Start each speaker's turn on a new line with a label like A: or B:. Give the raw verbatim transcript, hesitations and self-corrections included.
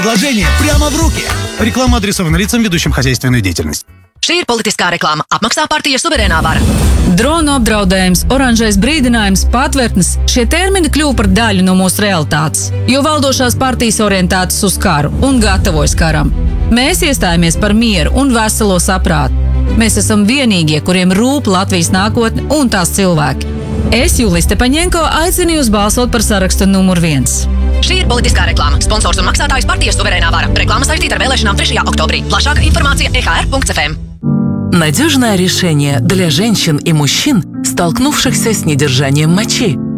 A: Предложение прямо в руки. Реклама адресована лицам, ведущим хозяйственную деятельность.
B: Šī ir politiskā reklāma. Apmaksā partija suverēnā vara.
C: Drona apdraudējums, oranžais brīdinājums, patvērtnes – šie termini kļuva par daļu no mūsu realitātes, jo valdošās partijas orientētas uz karu un gatavojas karam. Mēs iestājamies par mieru un veselo saprātu. Mēs esam vienīgie, kuriem rūp Latvijas nākotne un tās cilvēki. Es, Julija Stepaņenko, aicinu jūs balsot par sarakstu numur viens.
B: Šī ir politiskā reklāma. Sponsors un maksātājs partija suverēnā vara. Reklāma saistīta ar vēlēšanām trešajā oktobrī. Plašāka информация e h r punkt f m.
D: Надежное решение для женщин и мужчин, столкнувшихся с недержанием мочи.